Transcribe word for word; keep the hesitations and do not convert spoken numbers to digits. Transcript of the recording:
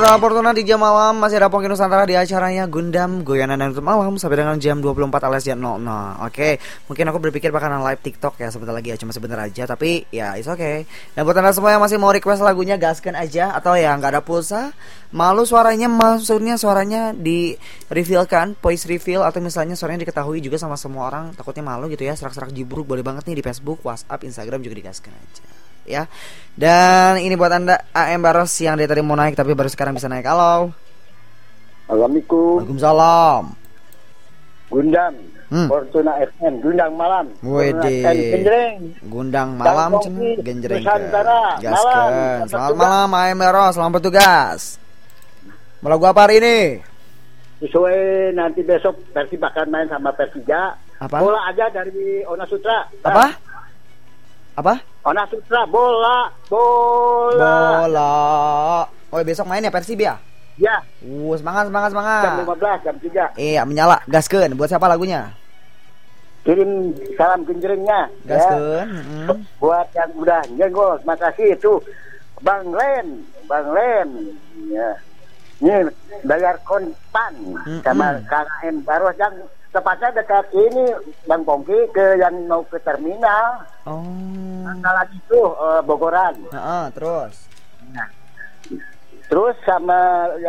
Fortuna di jam malam masih ada Pongki Nusantara di acaranya Gundam Goyanan dan Tutup Malam sampai dengan jam dua puluh empat alias jam nol nol. Oke, mungkin aku berpikir bakalan live TikTok ya sebentar lagi ya, cuma sebentar aja, tapi ya it's okay. Dan buat anda semua yang masih mau request lagunya, gaskan aja. Atau ya nggak ada pulsa, malu suaranya, maksudnya suaranya di revealkan, voice reveal, atau misalnya suaranya diketahui juga sama semua orang, takutnya malu gitu ya, serak-serak jibruk boleh banget nih di Facebook, WhatsApp, Instagram juga digaskan aja ya. Dan ini buat anda A M Baros yang dari tadi mau naik tapi baru sekarang bisa naik. Halo. Assalamualaikum. Waalaikumsalam. Gundam hmm. Fortuna F M Gundang Malam. Wede. Gundang Malam cenah genjreng. Gaskeun. Selamat malam A M Baros, selamat bertugas. Mau lagu apa hari ini? Sesuai nanti besok Persib bakal main sama Persija. Apa? Bola aja dari Ona Sutra. Apa? Apa? Ona Sutra bola, bola. Bola. Oh, besok main ya Persib ya? Ya. Uh, semangat semangat semangat. Jam lima belas jam tiga. Iya, menyala. Gaskeun. Buat siapa lagunya? Kirim salam genjrengnya. Gaskeun. Ya. Mm-hmm. Buat yang udah nyenggol, makasih itu Bang Len, Bang Len. Ya. Ini bayar kontan mm-hmm. sama K M Baros yang tepatnya dekat ini Bang Pongki ke yang mau ke terminal. Oh. Nah, lagi itu uh, Bogoran. Heeh, terus. Nah. Terus sama